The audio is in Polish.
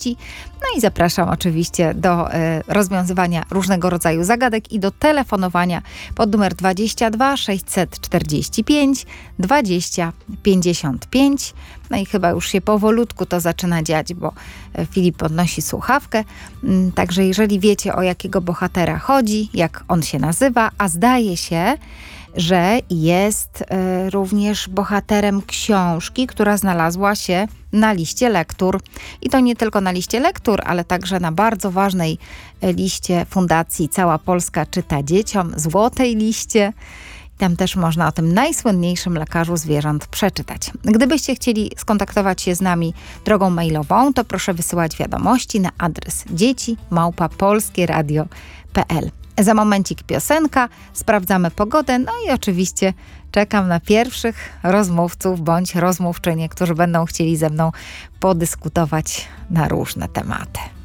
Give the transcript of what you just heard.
treści. No i zapraszam oczywiście do rozwiązywania różnego rodzaju zagadek i do telefonowania pod numer 22 645 20 55. No i chyba już się powolutku to zaczyna dziać, bo Filip podnosi słuchawkę. Także jeżeli wiecie, o jakiego bohatera chodzi, jak on się nazywa, a zdaje się, że jest również bohaterem książki, która znalazła się na liście lektur. I to nie tylko na liście lektur, ale także na bardzo ważnej liście Fundacji Cała Polska Czyta Dzieciom, złotej liście. Tam też można o tym najsłynniejszym lekarzu zwierząt przeczytać. Gdybyście chcieli skontaktować się z nami drogą mailową, to proszę wysyłać wiadomości na adres dzieci@polskieradio.pl. Za momencik piosenka, sprawdzamy pogodę, no i oczywiście czekam na pierwszych rozmówców bądź rozmówczynie, którzy będą chcieli ze mną podyskutować na różne tematy.